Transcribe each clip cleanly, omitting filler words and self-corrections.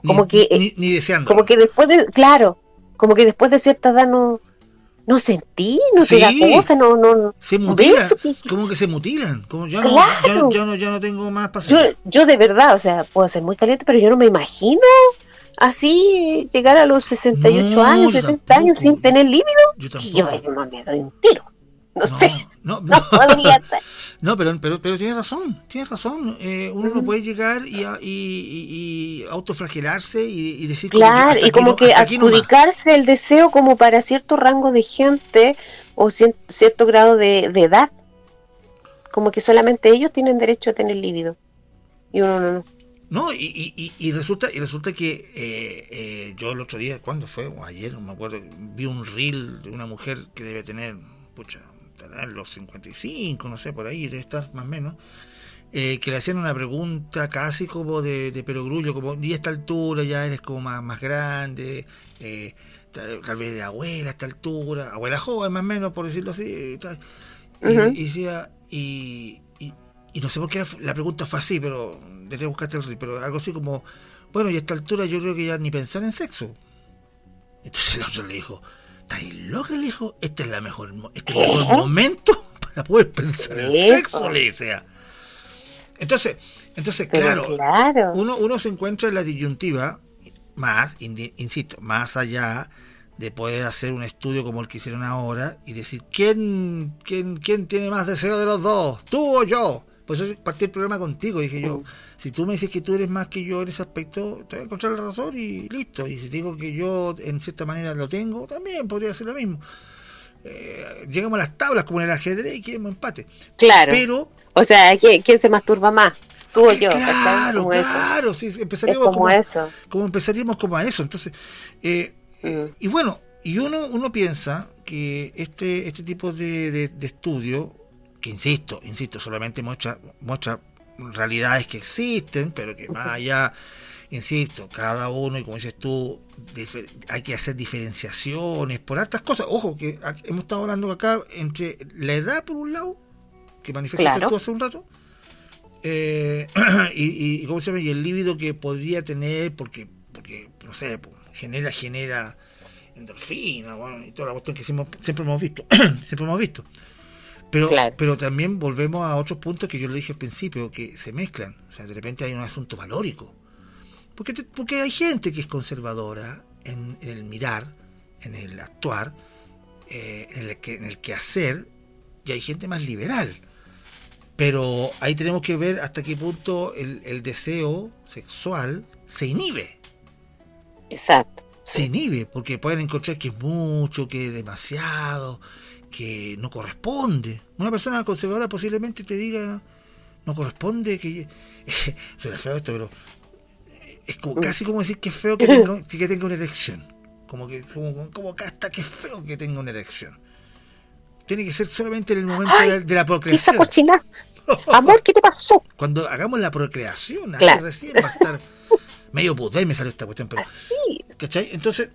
Como ni deseando. Como que después de, claro, como que después de cierta edad no sentí, no te da cosa, no. Se mutilan, ¿Ves? como que se mutilan, como Claro. ya no tengo más paciencia. Yo de verdad, o sea, puedo ser muy caliente, pero yo no me imagino así llegar a los 68 No, años, yo 70 años sin tampoco. tener líbido. Yo Y yo tampoco. no me doy un tiro. No sé, No. no podría estar. No, pero tienes razón. Uno no puede llegar y autoflagelarse y decir como que Claro, hasta y aquí como no, que hasta aquí no más. adjudicarse el deseo como para cierto rango de gente o cierto grado de edad. Como que solamente ellos tienen derecho a tener líbido. Y uno no. No, y resulta que yo el otro día, ¿cuándo fue? O ayer, no me acuerdo, vi un reel de una mujer que debe tener, los 55, no sé, por ahí, debe estar más o menos, que le hacían una pregunta casi como de perogrullo, como, y a esta altura ya eres como más grande, tal vez eres abuela a esta altura, abuela joven más o menos, por decirlo así, y decía, y no sé por qué la pregunta fue así, pero debería buscarte el reel, pero algo así como, bueno, y a esta altura yo creo que ya ni pensar en sexo. Entonces el otro le dijo, ¿estás loca? Le dijo, este es el mejor momento para poder pensar en sexo, le decía. Entonces claro, uno se encuentra en la disyuntiva, insisto, más allá de poder hacer un estudio como el que hicieron ahora y decir, ¿quién tiene más deseo de los dos? ¿Tú o yo? Por eso partí el programa contigo, dije yo, si tú me dices que tú eres más que yo en ese aspecto, te voy a encontrar la razón y listo. Y si te digo que yo en cierta manera lo tengo, también podría ser lo mismo. Llegamos a las tablas como en el ajedrez y quedamos empate. Claro. Pero, o sea, ¿quién se masturba más? Tú o yo. Claro, sí, empezaríamos como eso. Como empezaríamos como a eso. Entonces, y bueno, y uno piensa que este tipo de estudio, que insisto, solamente muestra realidades que existen, pero que más allá, insisto, cada uno, y como dices tú, hay que hacer diferenciaciones por hartas cosas. Ojo, que hemos estado hablando acá entre la edad por un lado, que manifestaste tú hace un rato, y ¿cómo se llama? Y el líbido que podría tener, porque no sé, genera endorfina, bueno, y toda la cuestión que siempre hemos visto. Pero también volvemos a otros puntos que yo le dije al principio, que se mezclan. O sea, de repente hay un asunto valórico. Porque hay gente que es conservadora en el mirar, en el actuar, en el que hacer, y hay gente más liberal. Pero ahí tenemos que ver hasta qué punto el deseo sexual se inhibe. Exacto. Se inhibe, porque pueden encontrar que es mucho, que es demasiado, que no corresponde. Una persona conservadora posiblemente te diga, no corresponde, que suena feo esto, pero es como casi como decir que es feo que tenga una erección. Como hasta que es feo que tenga una erección. Tiene que ser solamente en el momento de la procreación. ¿Qué esa cochina? Amor, ¿qué te pasó? Cuando hagamos la procreación, claro. recién va a estar medio pudé me salió esta cuestión, pero ¿cachai? Entonces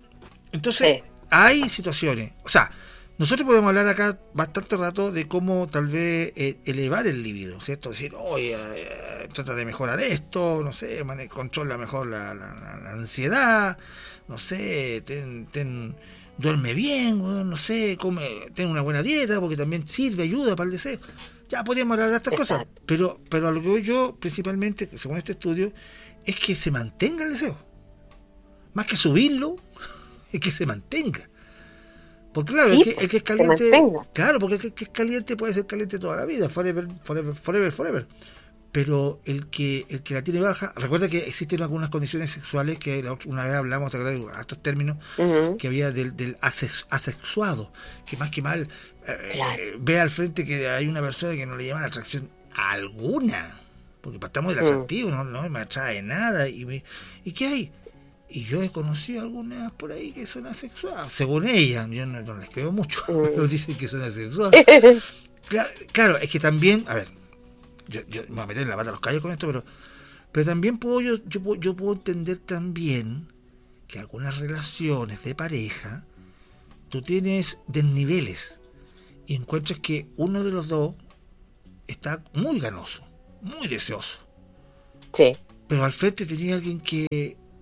hay situaciones, o sea, nosotros podemos hablar acá bastante rato de cómo tal vez elevar el libido, ¿cierto? Decir, oye, trata de mejorar esto, no sé, controla mejor la ansiedad, no sé, duerme bien, no sé, ten una buena dieta, porque también sirve, ayuda para el deseo. Ya podríamos hablar de estas cosas, pero a lo que voy yo, principalmente, según este estudio, es que se mantenga el deseo. Más que subirlo, es que se mantenga. Porque claro, el que es caliente, claro, porque el que es caliente puede ser caliente toda la vida, forever. Pero el que la tiene baja, recuerda que existen algunas condiciones sexuales que una vez hablamos de estos términos, que había del asexuado, que más que mal ve al frente que hay una persona que no le llama la atracción alguna, porque partamos del atractivo, no me atrae nada, y ¿qué hay? Y yo he conocido algunas por ahí que son asexuadas, según ellas, yo no les creo mucho, pero dicen que son asexuadas. Claro, es que también, a ver, yo me voy a meter en la pata a los callos con esto, pero también yo puedo entender también que algunas relaciones de pareja tú tienes desniveles y encuentras que uno de los dos está muy ganoso, muy deseoso. Sí. Pero al frente tenía alguien que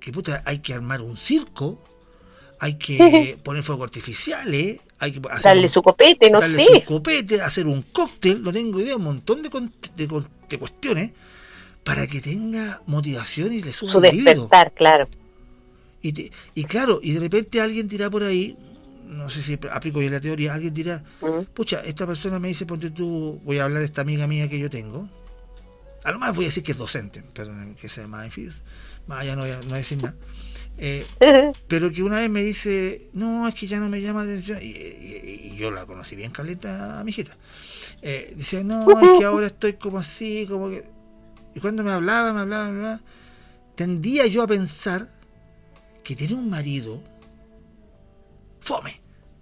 que puta, hay que armar un circo, hay que poner fuegos artificiales, hay que darle su copete, no sé. Su copete, hacer un cóctel, no tengo idea, un montón de cuestiones para que tenga motivación y le suba su el libido. Despertar, claro. Y claro, y de repente alguien dirá por ahí, no sé si aplico bien la teoría, alguien dirá, pucha, esta persona me dice, ponte tú, voy a hablar de esta amiga mía que yo tengo, a lo más voy a decir que es docente, perdón, que sea más difícil, más allá no voy a decir nada, pero que una vez me dice, no, es que ya no me llama la atención, y yo la conocí bien caleta a mi hijita, dice, no, es que ahora estoy como así, como que, y cuando me hablaba, tendía yo a pensar que tiene un marido fome,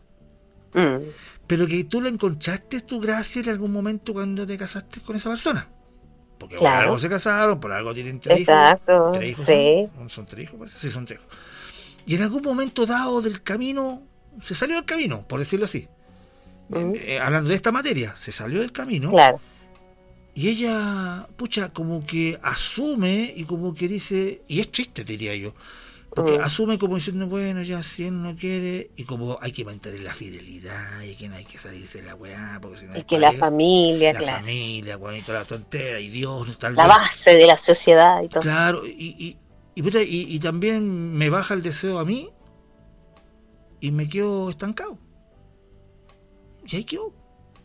pero que tú le encontraste tu gracia en algún momento cuando te casaste con esa persona, porque por algo se casaron, por algo tienen 3 hijos. Exacto, 3 hijos sí. ¿Son 3 hijos? Sí, son 3 hijos. Y en algún momento dado del camino, se salió del camino, por decirlo así. Hablando de esta materia, se salió del camino. Claro. Y ella, pucha, como que asume y como que dice, y es triste, diría yo, porque asume como diciendo, bueno, ya si él no quiere, y como hay que mantener la fidelidad, y que no hay que salirse de la weá, porque si no y es que pareja, la familia, la claro. familia, Juanito, la tontera, y Dios, tal la vez. base de la sociedad y todo. Claro, y también me baja el deseo a mí, y me quedo estancado. Y ahí quedó.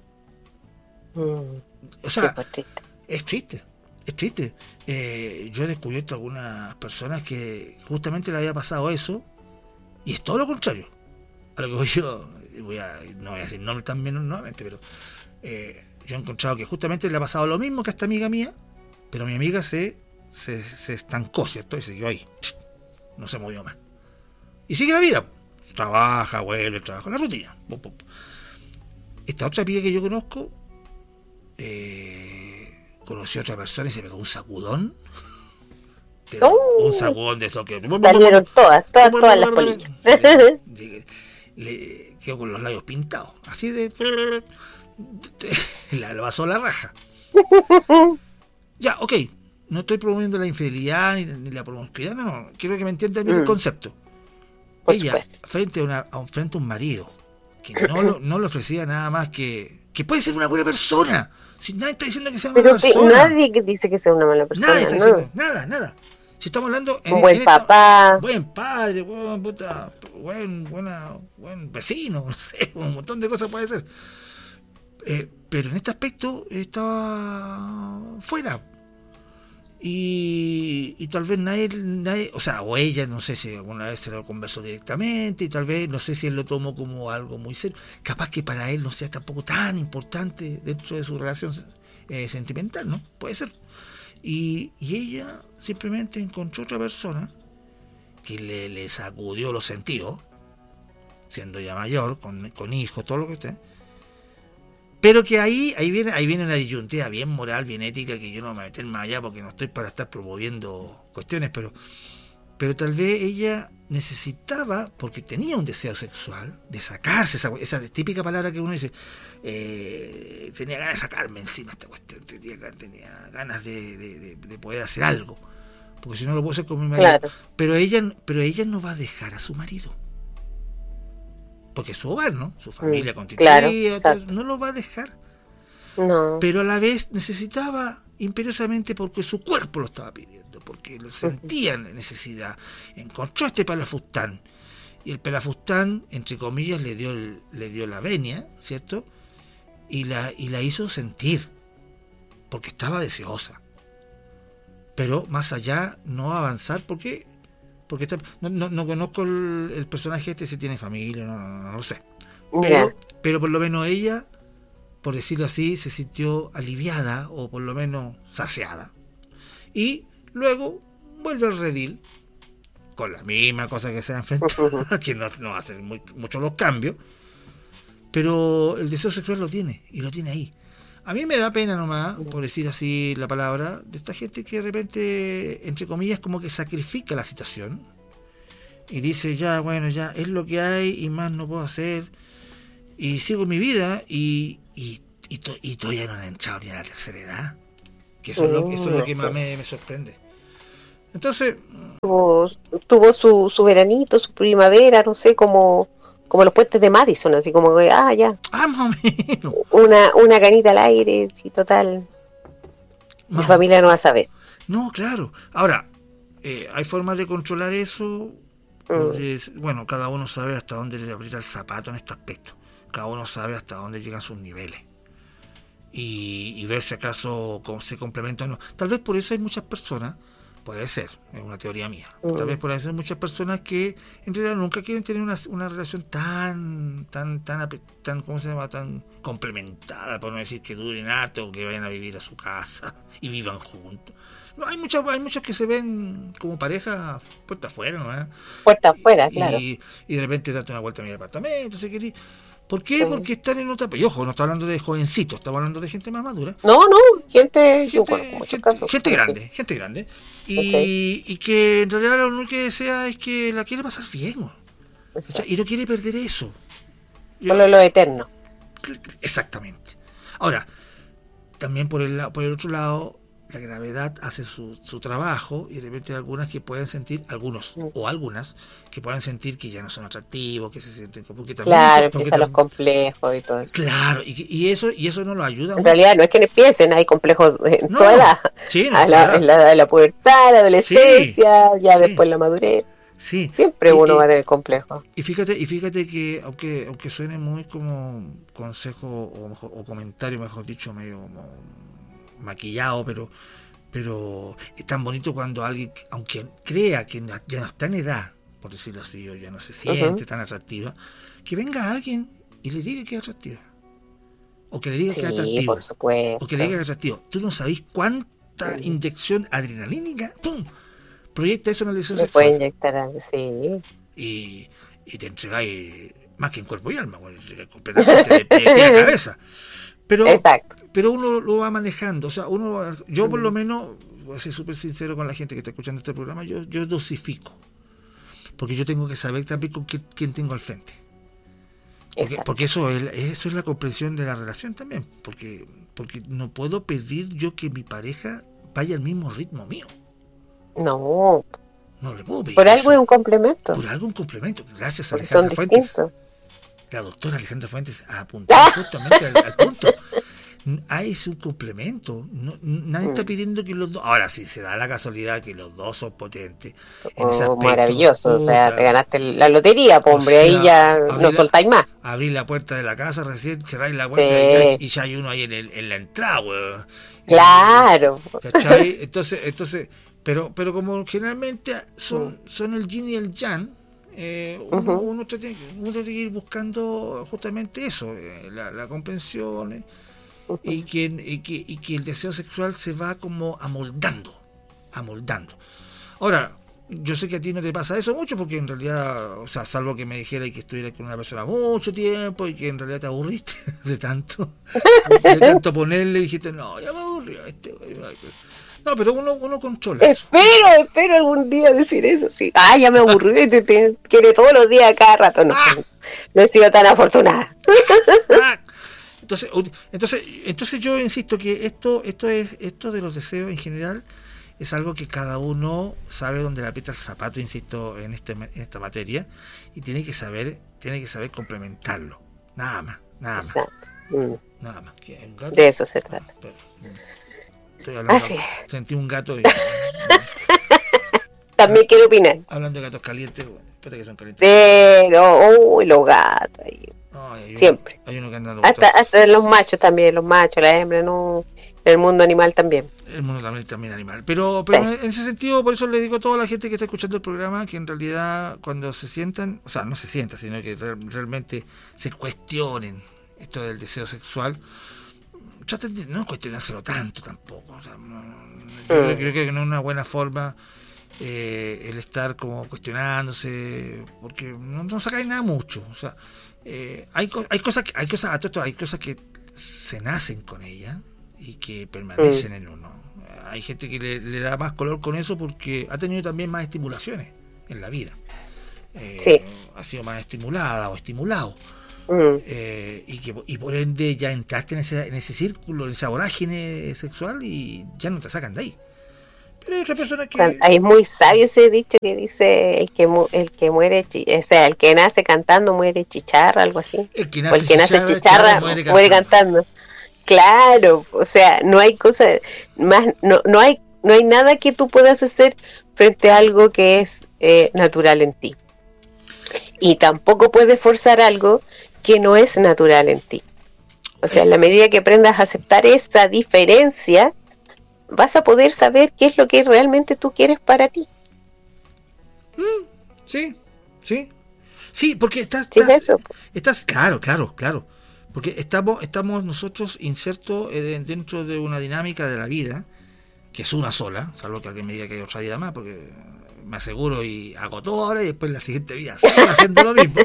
O sea, es triste. Yo he descubierto algunas personas que justamente le había pasado eso, y es todo lo contrario a lo que voy yo. No voy a decir nombres también nuevamente, pero yo he encontrado que justamente le ha pasado lo mismo que a esta amiga mía, pero mi amiga se estancó, ¿cierto? Y siguió ahí, no se movió más, y sigue la vida, trabaja, vuelve, trabaja, la rutina. Esta otra amiga que yo conozco conoció a otra persona y se pegó un sacudón, pero un sacudón de eso que salieron todas las polillas. Le quedó con los labios pintados, así de la pasó la raja. Ya, ok, no estoy promoviendo la infidelidad ni la promiscuidad, no, quiero que me entiendan bien el concepto. Por ella supuesto. frente a un marido que no le ofrecía nada más que puede ser una buena persona. Si nadie está diciendo que sea una mala persona. Nadie que dice que sea una mala persona. Nadie está diciendo, nada. Si estamos hablando un buen papá, buen padre, buen puta, buen vecino, no sé, un montón de cosas puede ser. Pero en este aspecto estaba fuera. Y tal vez nadie, o sea, o ella, no sé si alguna vez se lo conversó directamente, y tal vez, no sé si él lo tomó como algo muy serio, capaz que para él no sea tampoco tan importante dentro de su relación sentimental, ¿no? Puede ser. Y ella simplemente encontró otra persona que le sacudió los sentidos, siendo ya mayor, con hijos, todo lo que usted. Pero que ahí viene una disyuntiva bien moral, bien ética, que yo no me voy a meter más allá porque no estoy para estar promoviendo cuestiones, pero tal vez ella necesitaba, porque tenía un deseo sexual, de sacarse esa típica palabra que uno dice, tenía ganas de sacarme encima esta cuestión, tenía ganas de poder hacer algo, porque si no lo puedo hacer con mi marido. Claro. Pero ella no va a dejar a su marido. Porque es su hogar, ¿no? Su familia constituida, claro, no lo va a dejar. No. Pero a la vez necesitaba imperiosamente porque su cuerpo lo estaba pidiendo, porque lo sentía en necesidad. Encontró este pelafustán. Y el pelafustán, entre comillas, le dio la venia, ¿cierto? Y la hizo sentir, porque estaba deseosa. Pero más allá, no avanzar, porque no conozco el personaje si tiene familia, no lo sé. Pero por lo menos ella, por decirlo así, se sintió aliviada o por lo menos saciada. Y luego vuelve al redil con la misma cosa que se ha enfrentado, que no hacen mucho los cambios, pero el deseo sexual lo tiene, y lo tiene ahí. A mí me da pena nomás, por decir así la palabra, de esta gente que de repente, entre comillas, como que sacrifica la situación y dice, ya, bueno, ya es lo que hay y más no puedo hacer, y sigo mi vida y todavía no han entrado ni a la tercera edad, que eso es lo que más me sorprende. Entonces... Tuvo su veranito, su primavera, no sé, como los puentes de Madison, así como que, ya. más o menos. Una canita al aire, sí, total. Mi familia no va a saber. No, claro. Ahora, hay formas de controlar eso. Bueno, cada uno sabe hasta dónde le aprieta el zapato en este aspecto. Cada uno sabe hasta dónde llegan sus niveles. Y ver si acaso se complementa o no. Tal vez por eso hay muchas personas, puede ser, es una teoría mía, tal vez por eso hay muchas personas que en realidad nunca quieren tener una relación tan ¿cómo se llama? Tan complementada, por no decir que duren harto o que vayan a vivir a su casa y vivan juntos. No, hay muchos que se ven como pareja puerta afuera, ¿no? Puerta afuera, claro. Y de repente date una vuelta a mi apartamento, si querés. ¿Por qué? Porque están en otra... Y ojo, no está hablando de jovencitos, estamos hablando de gente más madura. No, gente grande, gente grande. Y que en realidad lo único que desea es que la quiere pasar bien. O sea, y no quiere perder eso. Solo lo eterno. Exactamente. Ahora, también por el otro lado, la gravedad hace su trabajo y de repente hay algunas que pueden sentir, o algunas, que pueden sentir que ya no son atractivos, que se sienten como que también... Claro, empiezan los complejos y todo eso. Claro, y eso no lo ayuda. En realidad no es que empiecen, hay complejos en toda edad. Sí, la pubertad, la adolescencia, después la madurez. Sí. Siempre uno va a tener complejo. Y fíjate que aunque suene muy como consejo o comentario, mejor dicho, medio como maquillado, pero es tan bonito cuando alguien, aunque crea que ya no está en edad, por decirlo así, o ya no se siente tan atractiva, que venga alguien y le diga que es atractiva, o que le diga que es atractivo, por supuesto. o que le diga que es atractivo. Tú no sabés cuánta inyección adrenalínica proyecta eso en el deseo sexual. Puede inyectar, sí. Y te entregáis más que en cuerpo y alma, completamente de cabeza. Pero uno lo va manejando, o sea, yo por lo menos, voy a ser súper sincero con la gente que está escuchando este programa, yo dosifico, porque yo tengo que saber también con quién tengo al frente. Porque eso es la comprensión de la relación también, porque no puedo pedir yo que mi pareja vaya al mismo ritmo mío. No le puedo pedir. Por algo es un complemento. Por algo un complemento. Gracias a porque Alejandra Fuentes. Distintos. La doctora Alejandra Fuentes apuntó justamente al punto. Es un complemento. Nadie está pidiendo que los dos... Ahora sí, se da la casualidad que los dos son potentes. En ese aspecto, maravilloso. O sea, te ganaste la lotería, hombre. Ahí ya no soltáis más. Abrir la puerta de la casa, recién cerráis la puerta y ya hay uno ahí en la entrada, weón. Claro. ¿Cachai? Entonces pero como generalmente son el yin y el yang, uno tiene que ir buscando justamente eso, la comprensión, y que el deseo sexual se va como amoldando. Ahora, yo sé que a ti no te pasa eso mucho, porque en realidad, o sea, salvo que me dijera que estuvieras con una persona mucho tiempo y que en realidad te aburriste de tanto ponerle y dijiste, no, ya me aburrió no, pero uno controla eso. Espero algún día decir eso, sí. Ya me aburrí, te quiere todos los días, cada rato. No he sido tan afortunada. Entonces yo insisto que esto de los deseos en general es algo que cada uno sabe dónde le aprieta el zapato, insisto, en esta materia, y tiene que saber complementarlo. Nada más. Exacto. Nada más. De eso se trata. Estoy hablando, sentí un gato y, también quiero opinar. Hablando de gatos calientes, espera que son calientes. Pero, los gatos. Siempre. Hay uno que anda hasta los machos también, las hembras, no. El mundo animal también. El mundo también animal. Pero en ese sentido, por eso le digo a toda la gente que está escuchando el programa que en realidad cuando se sientan, o sea, no se sientan, sino que realmente se cuestionen esto del deseo sexual, traten de no cuestionárselo tanto tampoco. O sea, yo creo que no es una buena forma el estar como cuestionándose, porque no sacáis nada mucho. O sea, hay cosas que se nacen con ellas y que permanecen en uno. Hay gente que le da más color con eso porque ha tenido también más estimulaciones en la vida. Ha sido más estimulada o estimulado. Y por ende ya entraste en ese círculo, en esa vorágine sexual y ya no te sacan de ahí. Pero hay otra persona que... Ahí es muy sabio ese dicho que dice el que muere, o sea, el que nace cantando muere chicharra, algo así. El que o el que nace chicharra muere cantando. Claro, o sea, no hay cosa más, no hay nada que tú puedas hacer frente a algo que es natural en ti. Y tampoco puedes forzar algo que no es natural en ti. O sea, en la medida que aprendas a aceptar esta diferencia, vas a poder saber qué es lo que realmente tú quieres para ti. Sí, porque estás claro. Porque estamos nosotros insertos dentro de una dinámica de la vida, que es una sola, salvo que alguien me diga que hay otra vida más, porque me aseguro y hago todo ahora y después la siguiente vida sigo haciendo lo mismo.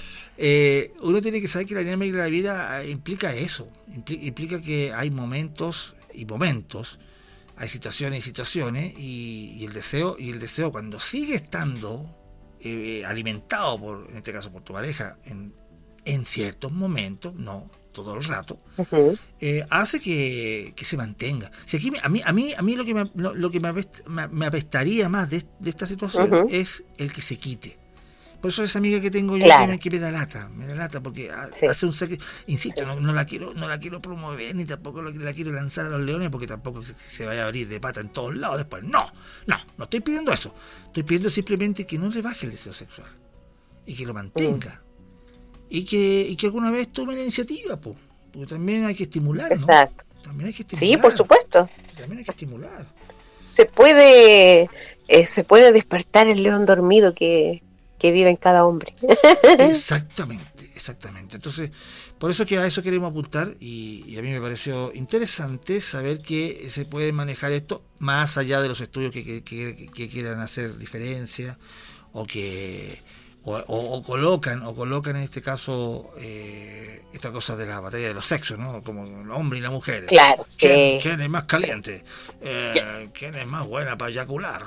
Uno tiene que saber que la dinámica de la vida implica eso, implica que hay momentos y momentos, hay situaciones y situaciones, y el deseo cuando sigue estando alimentado en este caso por tu pareja en ciertos momentos, no todo el rato, hace que se mantenga. Si aquí a mí lo que me apestaría más de esta situación es el que se quite. Por eso esa amiga que tengo yo, que me da lata porque hace un sacrificio. Insisto, no la quiero promover, ni tampoco la quiero lanzar a los leones, porque tampoco se vaya a abrir de pata en todos lados después. No estoy pidiendo eso. Estoy pidiendo simplemente que no le baje el deseo sexual y que lo mantenga. Y que alguna vez tome la iniciativa, porque también hay que estimular, ¿no? Exacto. También hay que estimular. Sí, por supuesto. También hay que estimular. Se puede despertar el león dormido que vive en cada hombre. Exactamente. Entonces, por eso que a eso queremos apuntar, y a mí me pareció interesante saber que se puede manejar esto más allá de los estudios que quieran hacer diferencia o que colocan en este caso esta cosa de la batalla de los sexos, ¿no? Como el hombre y la mujer. Claro. ¿Quién es más caliente? ¿Quién es más buena para eyacular?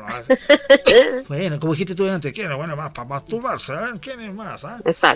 Bueno, como dijiste tú antes, ¿quién es bueno más para masturbarse? ¿Quién es más?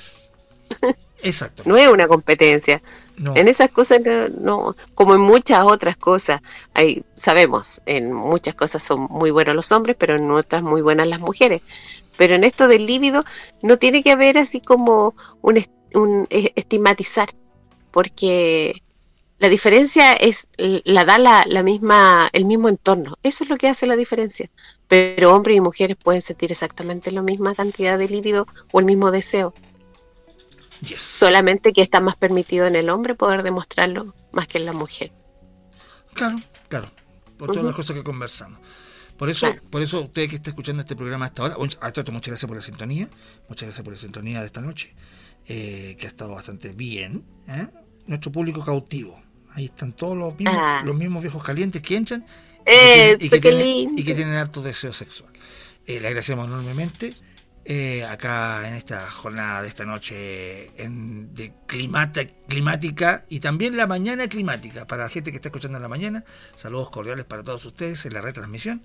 Exacto. No es una competencia. No. En esas cosas no, como en muchas otras cosas, sabemos, en muchas cosas son muy buenos los hombres, pero en otras muy buenas las mujeres. Pero en esto del líbido no tiene que haber así como un estigmatizar, porque la diferencia la da el mismo entorno. Eso es lo que hace la diferencia. Pero hombres y mujeres pueden sentir exactamente la misma cantidad de líbido o el mismo deseo. Yes. Solamente que está más permitido en el hombre poder demostrarlo más que en la mujer. Claro, por todas las cosas que conversamos. Por eso usted que está escuchando este programa hasta ahora, muchas gracias por la sintonía, de esta noche, que ha estado bastante bien, nuestro público cautivo. Ahí están todos los mismos viejos calientes que entran y que tienen harto deseo sexual. Le agradecemos enormemente. Acá en esta jornada de esta noche de climática y también la mañana climática para la gente que está escuchando en la mañana. Saludos cordiales para todos ustedes en la retransmisión,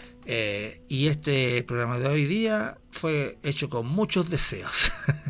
y este programa de hoy día fue hecho con muchos deseos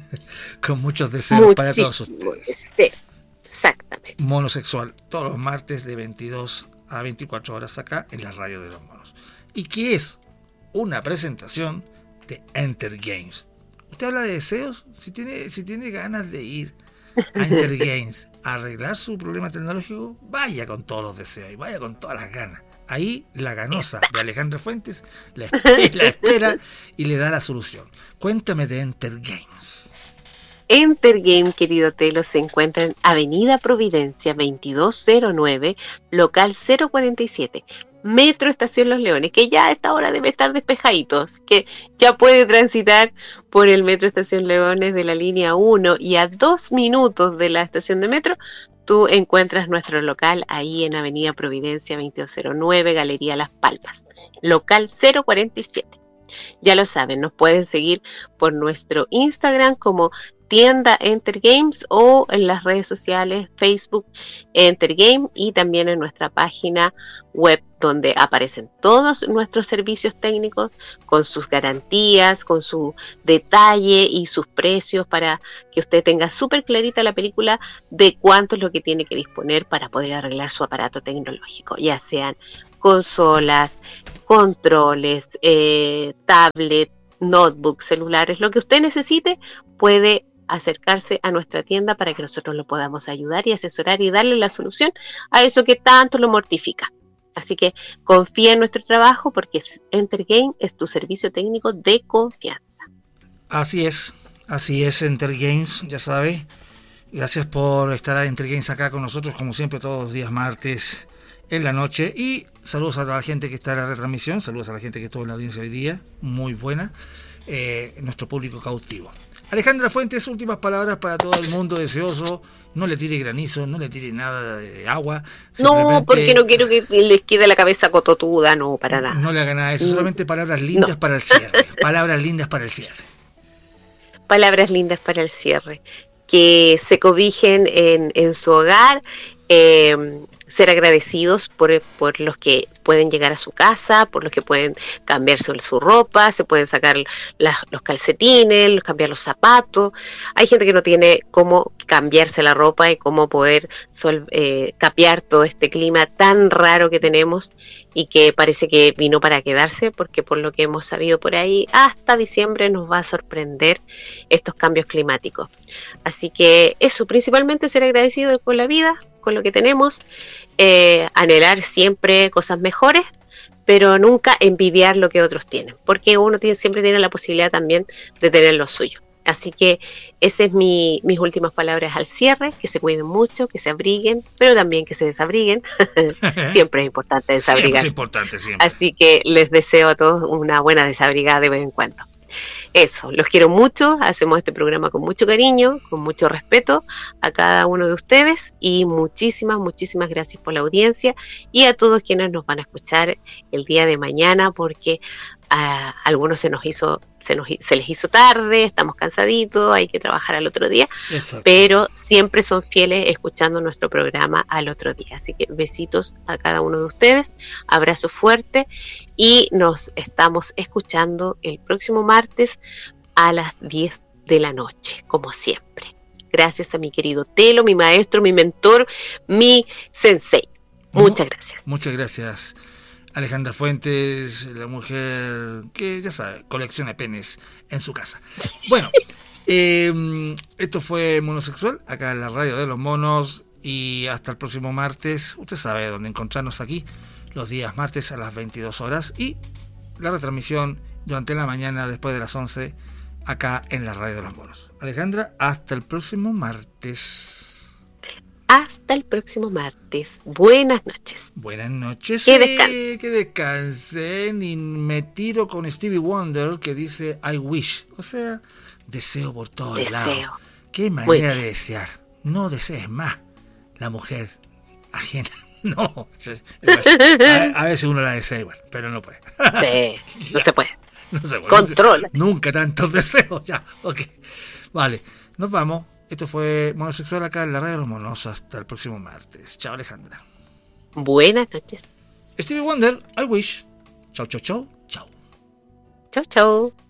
para todos ustedes. Exactamente. Monosexual todos los martes de 22 a 24 horas acá en la radio de los monos, y que es una presentación de Enter Games. Usted habla de deseos, si tiene ganas de ir a Enter Games a arreglar su problema tecnológico, vaya con todos los deseos y vaya con todas las ganas. Ahí la ganosa de Alejandra Fuentes la espera y le da la solución. Cuéntame de Enter Games. Enter Game, querido Telo, se encuentra en Avenida Providencia 2209, local 047, Metro Estación Los Leones, que ya a esta hora debe estar despejaditos, que ya puede transitar por el Metro Estación Leones de la línea 1, y a 2 minutos de la estación de metro tú encuentras nuestro local ahí en Avenida Providencia 2209, Galería Las Palmas, local 047. Ya lo saben, nos pueden seguir por nuestro Instagram como tienda Enter Games, o en las redes sociales Facebook Enter Game, y también en nuestra página web, donde aparecen todos nuestros servicios técnicos con sus garantías, con su detalle y sus precios, para que usted tenga súper clarita la película de cuánto es lo que tiene que disponer para poder arreglar su aparato tecnológico, ya sean consolas, controles, tablet, notebooks, celulares, lo que usted necesite, puede acercarse a nuestra tienda para que nosotros lo podamos ayudar y asesorar y darle la solución a eso que tanto lo mortifica. Así que confía en nuestro trabajo porque Entergame es tu servicio técnico de confianza. Así es Entergames, ya sabe. Gracias por estar a Entergames acá con nosotros, como siempre, todos los días martes en la noche. Y saludos a la gente que está en la retransmisión, saludos a la gente que estuvo en la audiencia hoy día, muy buena, nuestro público cautivo. Alejandra Fuentes, últimas palabras para todo el mundo deseoso. No le tire granizo, no le tire nada de agua. No, porque no quiero que les quede la cabeza cototuda, no, para nada. No le haga nada de eso, solamente palabras lindas para el cierre. Palabras lindas para el cierre. Palabras lindas para el cierre. Que se cobijen en su hogar, ser agradecidos por los que pueden llegar a su casa, por los que pueden cambiarse su ropa, se pueden sacar los calcetines, cambiar los zapatos. Hay gente que no tiene cómo cambiarse la ropa y cómo poder capear todo este clima tan raro que tenemos y que parece que vino para quedarse, porque por lo que hemos sabido por ahí, hasta diciembre nos va a sorprender estos cambios climáticos. Así que eso, principalmente ser agradecido con la vida, con lo que tenemos, anhelar siempre cosas mejores, pero nunca envidiar lo que otros tienen, porque uno siempre tiene la posibilidad también de tener lo suyo. Así que esas es mis últimas palabras al cierre, que se cuiden mucho, que se abriguen, pero también que se desabriguen. Siempre es importante desabrigarse. Siempre es importante, siempre. Así que les deseo a todos una buena desabrigada de vez en cuando. Eso, los quiero mucho, hacemos este programa con mucho cariño, con mucho respeto a cada uno de ustedes y muchísimas gracias por la audiencia y a todos quienes nos van a escuchar el día de mañana, porque a algunos se les hizo tarde, estamos cansaditos, hay que trabajar al otro día. Exacto. Pero siempre son fieles escuchando nuestro programa al otro día. Así que besitos a cada uno de ustedes, abrazo fuerte y nos estamos escuchando el próximo martes a las 10 de la noche, como siempre. Gracias a mi querido Telo, mi maestro, mi mentor, mi sensei. Muchas gracias. Muchas gracias. Alejandra Fuentes, la mujer que, ya sabe, colecciona penes en su casa. Bueno, esto fue Monosexual, acá en la radio de los monos, y hasta el próximo martes. Usted sabe dónde encontrarnos aquí, los días martes a las 22 horas, y la retransmisión durante la mañana después de las 11, acá en la radio de los monos. Alejandra, hasta el próximo martes. Hasta el próximo martes. Buenas noches. Buenas noches. Que descansen. Y me tiro con Stevie Wonder, que dice I wish. O sea, deseo por todos lados. Qué manera de desear. No desees más la mujer ajena. No. A veces uno la desea igual, pero no puede. Sí, no se puede. No se puede. Controla. Nunca tantos deseos. Ya, ok. Vale, nos vamos. Esto fue Monosexual acá en la radio de los monos. Hasta el próximo martes. Chao, Alejandra. Buenas noches. Stevie Wonder, I wish. Chau, chau, chau. Chau. Chau, chau.